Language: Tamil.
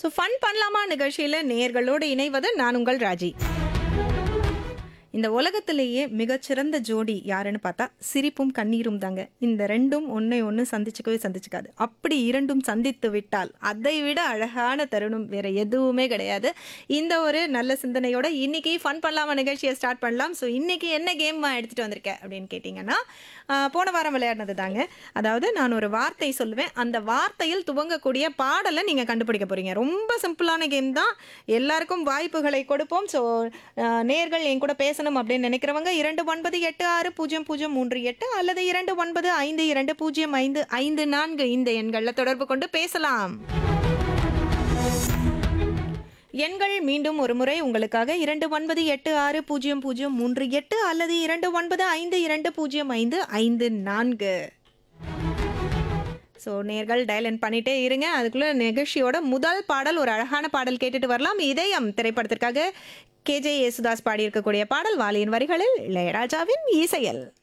ஃபன் பண்ணலாமா நிகழ்ச்சியில நேயர்களோடு இணைவது நான் உங்கள் ராஜி. இந்த உலகத்திலேயே மிகச்சிறந்த ஜோடி யாருன்னு பார்த்தா சிரிப்பும் கண்ணீரும் தாங்க. இந்த ரெண்டும் ஒன்றை ஒன்று சந்திச்சுக்கவே சந்திச்சுக்காது. அப்படி இரண்டும் சந்தித்து விட்டால் அதை விட அழகான தருணம் வேற எதுவுமே கிடையாது. இந்த ஒரு நல்ல சிந்தனையோட இன்னைக்கு ஃபன் பண்ணலாமா நிகழ்ச்சியை ஸ்டார்ட் பண்ணலாம். ஸோ இன்னைக்கு என்ன கேம் எடுத்துட்டு வந்திருக்கேன் அப்படின்னு கேட்டிங்கன்னா, போன வாரம் விளையாடினது தாங்க. அதாவது நான் ஒரு வார்த்தை சொல்லுவேன், அந்த வார்த்தையில் துவங்கக்கூடிய பாடலை நீங்கள் கண்டுபிடிக்க போறீங்க. ரொம்ப சிம்பிளான கேம் தான். எல்லாருக்கும் வாய்ப்புகளை கொடுப்போம். ஸோ நேர்கள் என் கூட பேசணும் அப்படின்னு நினைக்கிறவங்க 29860038 அல்லது 2952205554 இந்த எண்களில் தொடர்பு கொண்டு பேசலாம். எண்கள் மீண்டும் ஒரு முறை உங்களுக்காக 29860038 அல்லது 2952205554. ஸோ நேர்கள் டயல் பண்ணிட்டே இருங்க. அதுக்குள்ள நிகழ்ச்சியோட முதல் பாடல் ஒரு அழகான பாடல் கேட்டுட்டு வரலாம். இதயம் திரைப்படத்திற்காக கேஜே யேசுதாஸ் பாடியிருக்கக்கூடிய பாடல் வாலியின் வரிகளில் இளையராஜாவின் இசையில்.